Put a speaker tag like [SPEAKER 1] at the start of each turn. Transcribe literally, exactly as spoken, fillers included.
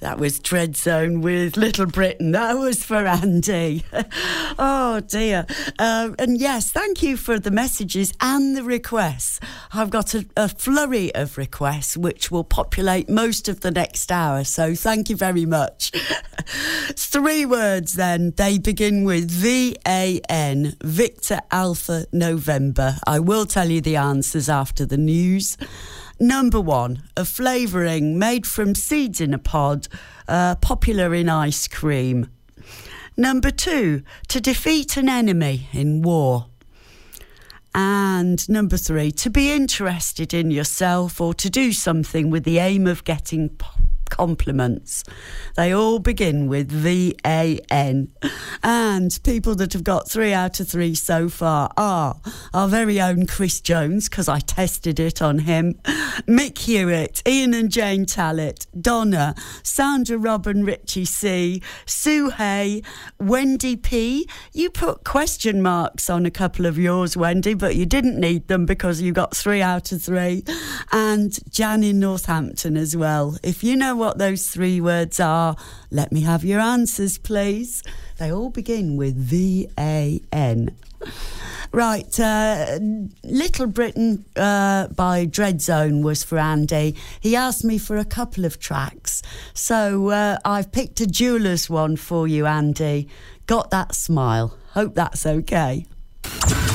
[SPEAKER 1] That was Dread Zone with Little Britain. That was for Andy. Oh, dear. Uh, and yes, thank you for the messages and the requests. I've got a, a flurry of requests which will populate most of the next hour, so thank you very much. Three words then. They begin with V A N, Victor Alpha November. I will tell you the answers after the news. Number one, a flavouring made from seeds in a pod, uh, popular in ice cream. Number two, to defeat an enemy in war. And number three, to be interested in yourself or to do something with the aim of getting p- compliments. They all begin with V A N. And people that have got three out of three so far are our very own Chris Jones, because I tested it on him, Mick Hewitt, Ian and Jane Tallett, Donna, Sandra Robin Richie C, Sue Hay, Wendy P. You put question marks on a couple of yours, Wendy, but you didn't need them because you got three out of three. And Jan in Northampton as well. If you know what those three words are, let me have your answers, please. They all begin with V A N. Right, uh, Little Britain uh, by Dread Zone was for Andy. He asked me for a couple of tracks, so uh, I've picked a Jeweller's one for you, Andy. Got That Smile. Hope that's okay.